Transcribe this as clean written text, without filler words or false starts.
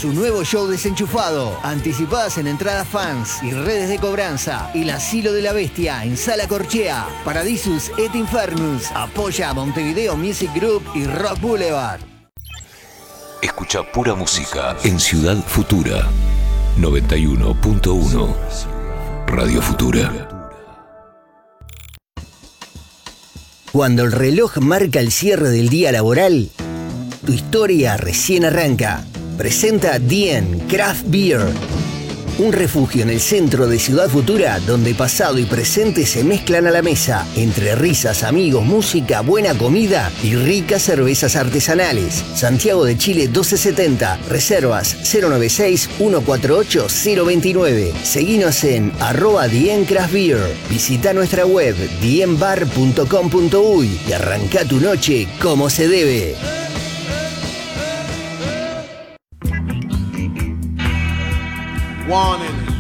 su nuevo show Desenchufado. Anticipadas en entradas fans y redes de cobranza. El Asilo de la Bestia en Sala Corchea. Paradisus et Infernus. Apoya a Montevideo Music Group y Rock Boulevard. Escucha pura música en Ciudad Futura. 91.1 Radio Futura. Cuando el reloj marca el cierre del día laboral, tu historia recién arranca. Presenta Dien Craft Beer, un refugio en el centro de Ciudad Futura donde pasado y presente se mezclan a la mesa, entre risas, amigos, música, buena comida y ricas cervezas artesanales. Santiago de Chile 1270, reservas 096-148-029. Seguinos en @diencraftbeer. Visita nuestra web dienbar.com.uy y arranca tu noche como se debe. One and